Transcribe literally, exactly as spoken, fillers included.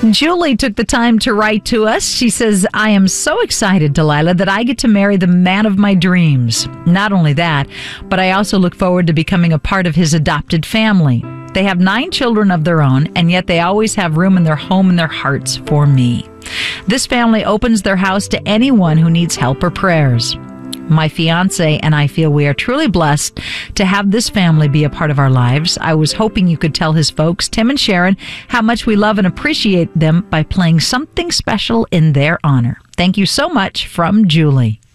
Julie took the time to write to us. She says, I am so excited, Delilah, that I get to marry the man of my dreams. Not only that, but I also look forward to becoming a part of his adopted family. They have nine children of their own, and yet they always have room in their home and their hearts for me. This family opens their house to anyone who needs help or prayers. My fiance and I feel we are truly blessed to have this family be a part of our lives. I was hoping you could tell his folks, Tim and Sharon, how much we love and appreciate them by playing something special in their honor. Thank you so much, from Julie.